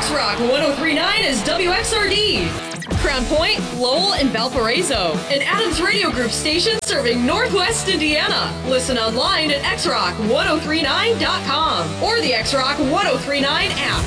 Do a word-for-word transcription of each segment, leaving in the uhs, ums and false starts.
X-Rock one oh three point nine is W X R D. Crown Point, Lowell, and Valparaiso. An Adams Radio Group station serving Northwest Indiana. Listen online at x rock ten thirty-nine dot com or the X-Rock ten thirty-nine app.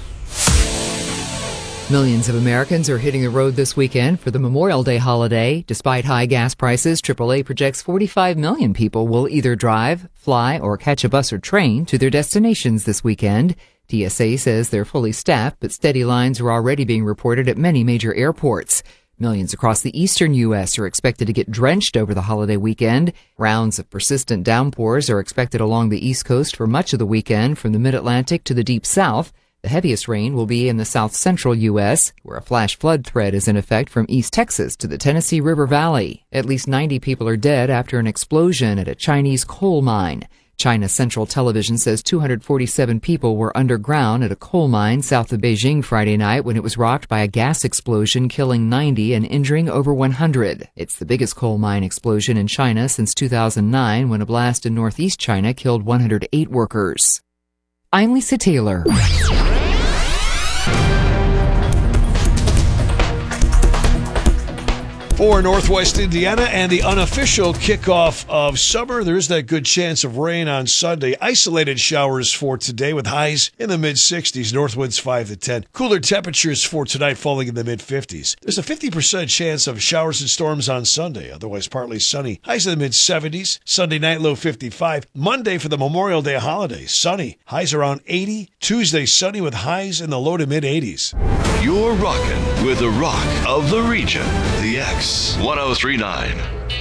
Millions of Americans are hitting the road this weekend for the Memorial Day holiday. Despite high gas prices, triple A projects forty-five million people will either drive, fly, or catch a bus or train to their destinations this weekend. T S A says they're fully staffed, but steady lines are already being reported at many major airports. Millions across the eastern U S are expected to get drenched over the holiday weekend. Rounds of persistent downpours are expected along the East Coast for much of the weekend, from the mid-Atlantic to the deep south. The heaviest rain will be in the south-central U S, where a flash flood threat is in effect from East Texas to the Tennessee River Valley. At least ninety people are dead after an explosion at a Chinese coal mine. China Central Television says two hundred forty-seven people were underground at a coal mine south of Beijing Friday night when it was rocked by a gas explosion, killing ninety and injuring over one hundred. It's the biggest coal mine explosion in China since two thousand nine, when a blast in northeast China killed one hundred eight workers. I'm Lisa Taylor. For Northwest Indiana and the unofficial kickoff of summer, there is that good chance of rain on Sunday. Isolated showers for today with highs in the mid-sixties, north winds five to ten. Cooler temperatures for tonight falling in the mid-fifties. There's a fifty percent chance of showers and storms on Sunday, otherwise partly sunny. Highs in the mid-seventies. Sunday night low fifty-five. Monday for the Memorial Day holiday, sunny. Highs around eighty. Tuesday sunny with highs in the low to mid-eighties. You're rocking with the rock of the region, the X ten thirty-nine.